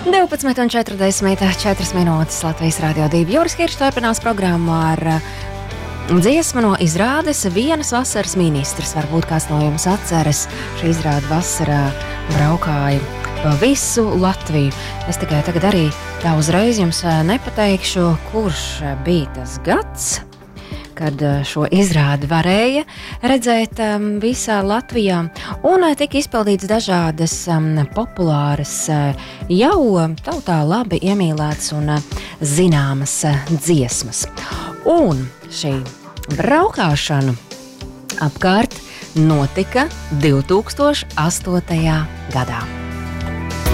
12:44 minūtes Latvijas Radio 2. Juris Kirš turpinās programmu ar dziesmu no izrādes Vienas vasaras ministrs. Varbūt kāds no jums atceras, šī izrāde vasarā braukāja pa visu Latviju. Es tikai tagad arī tā uzreiz jums nepateikšu, kurš bija tas gads, kad šo izrādi varēja redzēt visā Latvijā, un tika izpildīts dažādas populāras, jau tautā labi iemīlētas un zināmas dziesmas. Un šī braukšana apkārt notika 2008. gadā.